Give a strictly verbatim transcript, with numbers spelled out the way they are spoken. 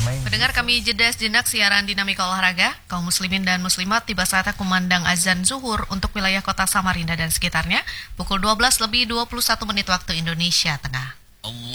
bermain. Pendengar, kami jeda sejenak siaran Dinamika Olahraga. Kaum muslimin dan muslimat, tiba saatnya kumandang azan zuhur untuk wilayah kota Samarinda dan sekitarnya. Pukul dua belas lebih dua puluh satu menit waktu Indonesia Tengah. Allah.